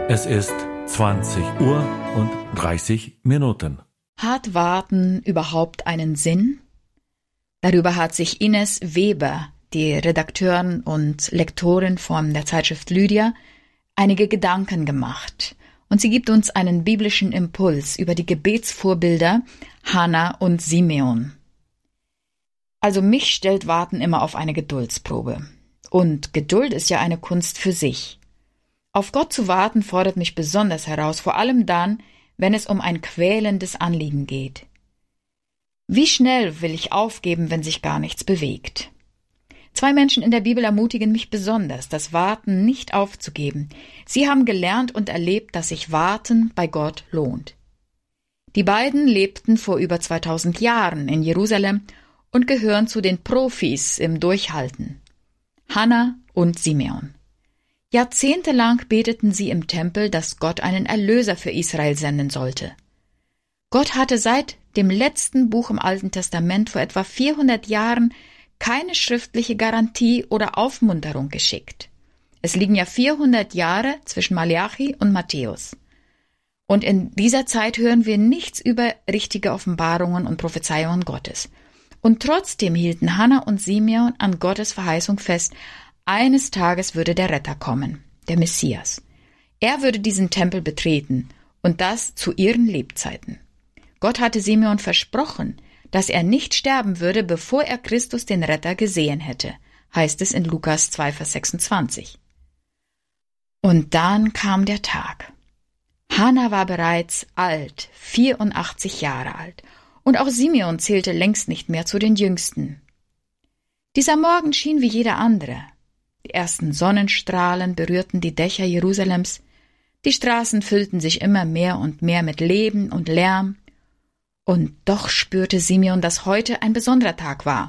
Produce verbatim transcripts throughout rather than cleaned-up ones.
Es ist zwanzig Uhr und dreißig Minuten. Hat Warten überhaupt einen Sinn? Darüber hat sich Ines Weber, die Redakteurin und Lektorin von der Zeitschrift Lydia, einige Gedanken gemacht. Und sie gibt uns einen biblischen Impuls über die Gebetsvorbilder Hannah und Simeon. Also mich stellt Warten immer auf eine Geduldsprobe. Und Geduld ist ja eine Kunst für sich. Auf Gott zu warten fordert mich besonders heraus, vor allem dann, wenn es um ein quälendes Anliegen geht. Wie schnell will ich aufgeben, wenn sich gar nichts bewegt? Zwei Menschen in der Bibel ermutigen mich besonders, das Warten nicht aufzugeben. Sie haben gelernt und erlebt, dass sich Warten bei Gott lohnt. Die beiden lebten vor über zweitausend Jahren in Jerusalem und gehören zu den Profis im Durchhalten. Hannah und Simeon. Jahrzehntelang beteten sie im Tempel, dass Gott einen Erlöser für Israel senden sollte. Gott hatte seit dem letzten Buch im Alten Testament vor etwa vierhundert Jahren keine schriftliche Garantie oder Aufmunterung geschickt. Es liegen ja vierhundert Jahre zwischen Maleachi und Matthäus. Und in dieser Zeit hören wir nichts über richtige Offenbarungen und Prophezeiungen Gottes. Und trotzdem hielten Hannah und Simeon an Gottes Verheißung fest, eines Tages würde der Retter kommen, der Messias. Er würde diesen Tempel betreten, und das zu ihren Lebzeiten. Gott hatte Simeon versprochen, dass er nicht sterben würde, bevor er Christus den Retter gesehen hätte, heißt es in Lukas zwei, Vers sechsundzwanzig. Und dann kam der Tag. Hannah war bereits alt, vierundachtzig Jahre alt, und auch Simeon zählte längst nicht mehr zu den Jüngsten. Dieser Morgen schien wie jeder andere. Die ersten Sonnenstrahlen berührten die Dächer Jerusalems, die Straßen füllten sich immer mehr und mehr mit Leben und Lärm, und doch spürte Simeon, dass heute ein besonderer Tag war.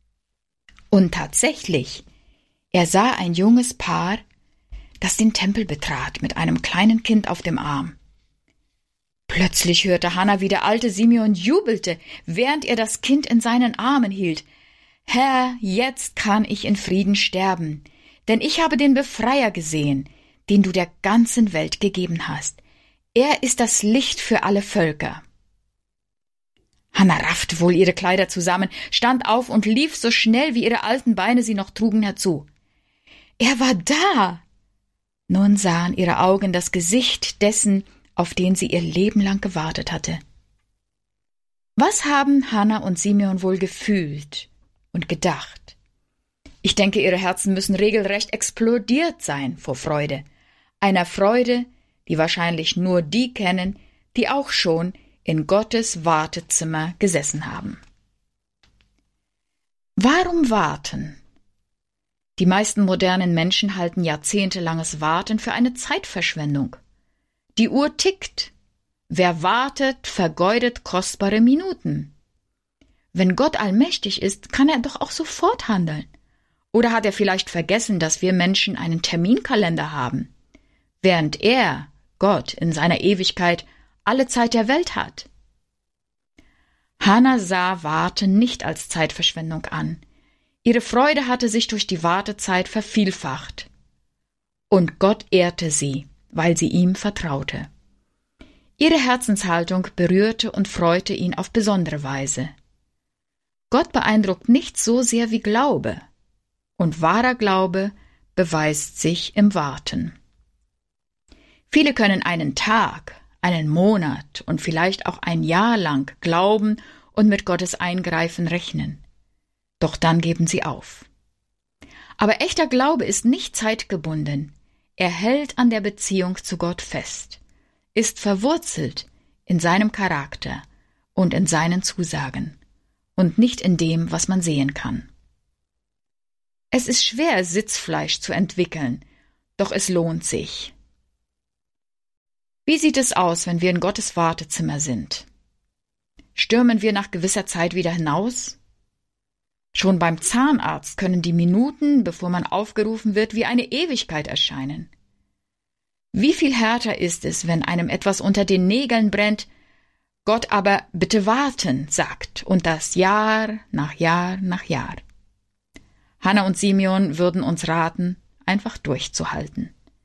Und tatsächlich, er sah ein junges Paar, das den Tempel betrat, mit einem kleinen Kind auf dem Arm. Plötzlich hörte Hannah, wie der alte Simeon jubelte, während er das Kind in seinen Armen hielt. »Herr, jetzt kann ich in Frieden sterben, denn ich habe den Befreier gesehen, den du der ganzen Welt gegeben hast. Er ist das Licht für alle Völker.« Hannah raffte wohl ihre Kleider zusammen, stand auf und lief so schnell, wie ihre alten Beine sie noch trugen, herzu. Er war da! Nun sahen ihre Augen das Gesicht dessen, auf den sie ihr Leben lang gewartet hatte. Was haben Hannah und Simeon wohl gefühlt und gedacht? Ich denke, ihre Herzen müssen regelrecht explodiert sein vor Freude. Einer Freude, die wahrscheinlich nur die kennen, die auch schon in Gottes Wartezimmer gesessen haben. Warum warten? Die meisten modernen Menschen halten jahrzehntelanges Warten für eine Zeitverschwendung. Die Uhr tickt. Wer wartet, vergeudet kostbare Minuten. Wenn Gott allmächtig ist, kann er doch auch sofort handeln. Oder hat er vielleicht vergessen, dass wir Menschen einen Terminkalender haben, während er, Gott, in seiner Ewigkeit alle Zeit der Welt hat? Hannah sah Warten nicht als Zeitverschwendung an. Ihre Freude hatte sich durch die Wartezeit vervielfacht. Und Gott ehrte sie, weil sie ihm vertraute. Ihre Herzenshaltung berührte und freute ihn auf besondere Weise. Gott beeindruckt nicht so sehr wie Glaube. Und wahrer Glaube beweist sich im Warten. Viele können einen Tag, einen Monat und vielleicht auch ein Jahr lang glauben und mit Gottes Eingreifen rechnen. Doch dann geben sie auf. Aber echter Glaube ist nicht zeitgebunden. Er hält an der Beziehung zu Gott fest, ist verwurzelt in seinem Charakter und in seinen Zusagen und nicht in dem, was man sehen kann. Es ist schwer, Sitzfleisch zu entwickeln, doch es lohnt sich. Wie sieht es aus, wenn wir in Gottes Wartezimmer sind? Stürmen wir nach gewisser Zeit wieder hinaus? Schon beim Zahnarzt können die Minuten, bevor man aufgerufen wird, wie eine Ewigkeit erscheinen. Wie viel härter ist es, wenn einem etwas unter den Nägeln brennt, Gott aber bitte warten sagt, und das Jahr nach Jahr nach Jahr. Hannah und Simeon würden uns raten, einfach durchzuhalten.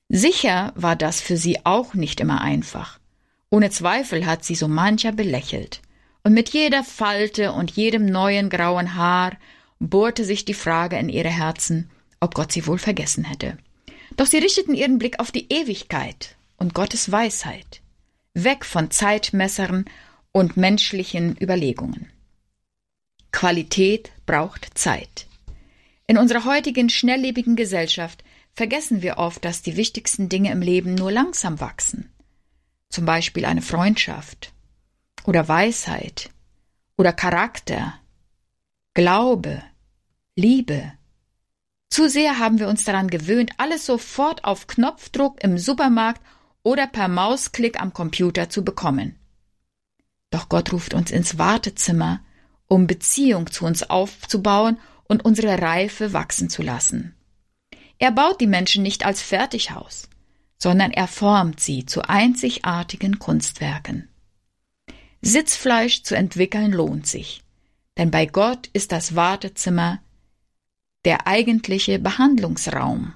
Sicher war das für sie auch nicht immer einfach. Ohne Zweifel hat sie so mancher belächelt. Und mit jeder Falte und jedem neuen grauen Haar bohrte sich die Frage in ihre Herzen, ob Gott sie wohl vergessen hätte. Doch sie richteten ihren Blick auf die Ewigkeit und Gottes Weisheit, weg von Zeitmessern und menschlichen Überlegungen. Qualität braucht Zeit. In unserer heutigen schnelllebigen Gesellschaft vergessen wir oft, dass die wichtigsten Dinge im Leben nur langsam wachsen. Zum Beispiel eine Freundschaft oder Weisheit oder Charakter, Glaube, Liebe. Zu sehr haben wir uns daran gewöhnt, alles sofort auf Knopfdruck im Supermarkt oder per Mausklick am Computer zu bekommen. Doch Gott ruft uns ins Wartezimmer, um Beziehung zu uns aufzubauen und unsere Reife wachsen zu lassen. Er baut die Menschen nicht als Fertighaus, sondern er formt sie zu einzigartigen Kunstwerken. Sitzfleisch zu entwickeln lohnt sich, denn bei Gott ist das Wartezimmer der eigentliche Behandlungsraum.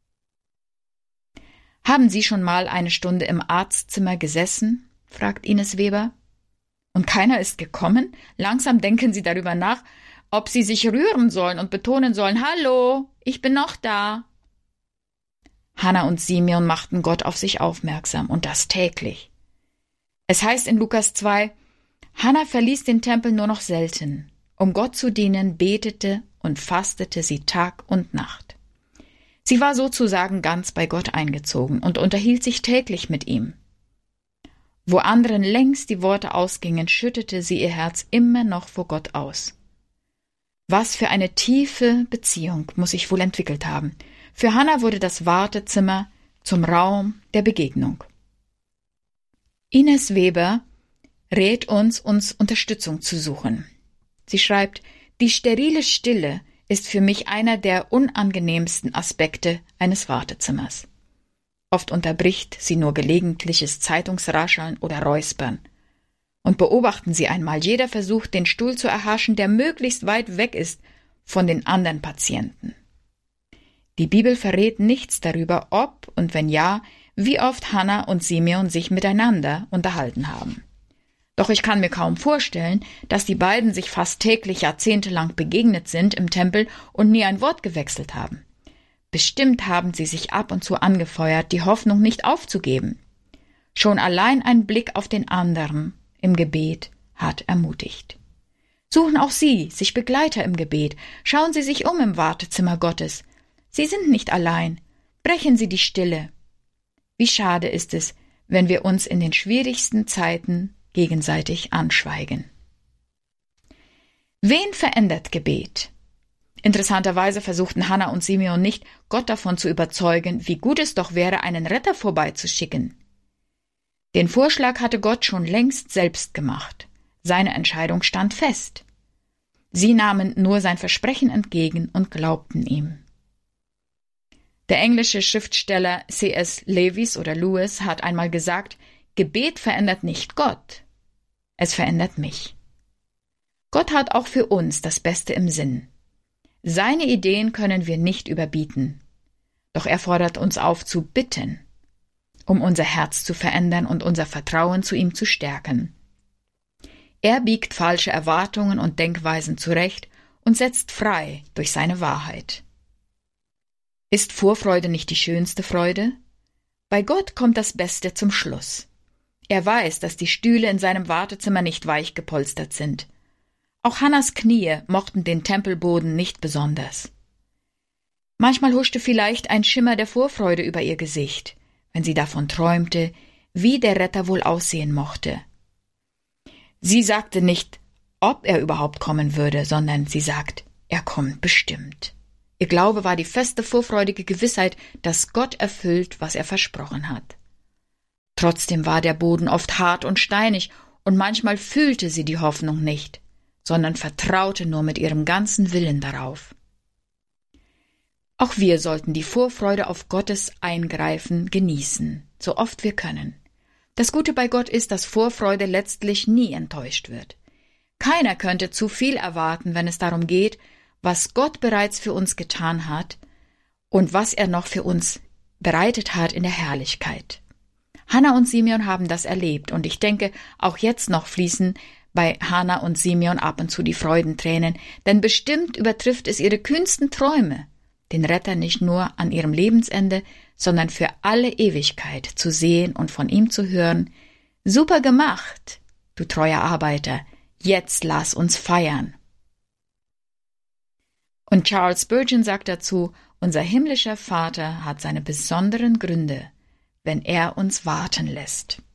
Haben Sie schon mal eine Stunde im Arztzimmer gesessen? Fragt Ines Weber. Und keiner ist gekommen? Langsam denken Sie darüber nach, ob Sie sich rühren sollen und betonen sollen, »Hallo, ich bin noch da.« Hannah und Simeon machten Gott auf sich aufmerksam, und das täglich. Es heißt in Lukas zwei, Hannah verließ den Tempel nur noch selten. Um Gott zu dienen, betete und fastete sie Tag und Nacht. Sie war sozusagen ganz bei Gott eingezogen und unterhielt sich täglich mit ihm. Wo anderen längst die Worte ausgingen, schüttete sie ihr Herz immer noch vor Gott aus. Was für eine tiefe Beziehung muss sich wohl entwickelt haben. Für Hannah wurde das Wartezimmer zum Raum der Begegnung. Ines Weber rät uns, uns Unterstützung zu suchen. Sie schreibt, die sterile Stille ist für mich einer der unangenehmsten Aspekte eines Wartezimmers. Oft unterbricht sie nur gelegentliches Zeitungsrascheln oder Räuspern. Und beobachten Sie einmal, jeder versucht, den Stuhl zu erhaschen, der möglichst weit weg ist von den anderen Patienten. Die Bibel verrät nichts darüber, ob und wenn ja, wie oft Hannah und Simeon sich miteinander unterhalten haben. Doch ich kann mir kaum vorstellen, dass die beiden sich fast täglich jahrzehntelang begegnet sind im Tempel und nie ein Wort gewechselt haben. Bestimmt haben sie sich ab und zu angefeuert, die Hoffnung nicht aufzugeben. Schon allein ein Blick auf den anderen im Gebet hat ermutigt. Suchen auch Sie sich Begleiter im Gebet. Schauen Sie sich um im Wartezimmer Gottes. Sie sind nicht allein. Brechen Sie die Stille. Wie schade ist es, wenn wir uns in den schwierigsten Zeiten gegenseitig anschweigen. Wen verändert Gebet? Interessanterweise versuchten Hannah und Simeon nicht, Gott davon zu überzeugen, wie gut es doch wäre, einen Retter vorbeizuschicken. Den Vorschlag hatte Gott schon längst selbst gemacht. Seine Entscheidung stand fest. Sie nahmen nur sein Versprechen entgegen und glaubten ihm. Der englische Schriftsteller C S Lewis oder Lewis hat einmal gesagt, Gebet verändert nicht Gott, es verändert mich. Gott hat auch für uns das Beste im Sinn. Seine Ideen können wir nicht überbieten, doch er fordert uns auf zu bitten, um unser Herz zu verändern und unser Vertrauen zu ihm zu stärken. Er biegt falsche Erwartungen und Denkweisen zurecht und setzt frei durch seine Wahrheit. Ist Vorfreude nicht die schönste Freude? Bei Gott kommt das Beste zum Schluss. Er weiß, dass die Stühle in seinem Wartezimmer nicht weich gepolstert sind. Auch Hannahs Knie mochten den Tempelboden nicht besonders. Manchmal huschte vielleicht ein Schimmer der Vorfreude über ihr Gesicht, wenn sie davon träumte, wie der Retter wohl aussehen mochte. Sie sagte nicht, ob er überhaupt kommen würde, sondern sie sagt, er kommt bestimmt. Ihr Glaube war die feste, vorfreudige Gewissheit, dass Gott erfüllt, was er versprochen hat. Trotzdem war der Boden oft hart und steinig, und manchmal fühlte sie die Hoffnung nicht, sondern vertraute nur mit ihrem ganzen Willen darauf. Auch wir sollten die Vorfreude auf Gottes Eingreifen genießen, so oft wir können. Das Gute bei Gott ist, dass Vorfreude letztlich nie enttäuscht wird. Keiner könnte zu viel erwarten, wenn es darum geht, was Gott bereits für uns getan hat und was er noch für uns bereitet hat in der Herrlichkeit. Hannah und Simeon haben das erlebt und ich denke, auch jetzt noch fließen bei Hannah und Simeon ab und zu die Freudentränen, denn bestimmt übertrifft es ihre kühnsten Träume, den Retter nicht nur an ihrem Lebensende, sondern für alle Ewigkeit zu sehen und von ihm zu hören: Super gemacht, du treuer Arbeiter, jetzt lass uns feiern. Und Charles Spurgeon sagt dazu: Unser himmlischer Vater hat seine besonderen Gründe, wenn er uns warten lässt.